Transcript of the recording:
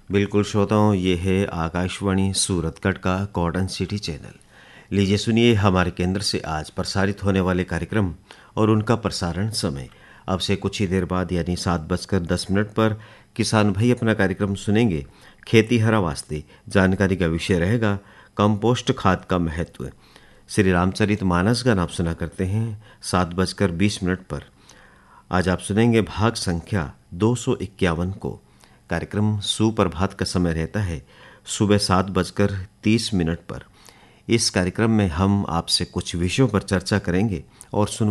बिल्कुल श्रोताओं, ये है आकाशवाणी सूरतगढ़ का कॉटन सिटी चैनल। लीजिए सुनिए हमारे केंद्र से आज प्रसारित होने वाले कार्यक्रम और उनका प्रसारण समय। अब से कुछ ही देर बाद यानी 7:10 पर किसान भाई अपना कार्यक्रम सुनेंगे। खेती हरा वास्ते जानकारी का विषय रहेगा कंपोस्ट खाद का महत्व। श्री रामचरित मानस का नाम सुना करते हैं 7:20 पर। आज आप सुनेंगे भाग संख्या 251 को। कार्यक्रम सुप्रभात का समय रहता है सुबह 7:30 पर। इस कार्यक्रम में हम आपसे कुछ विषयों पर चर्चा करेंगे और सुन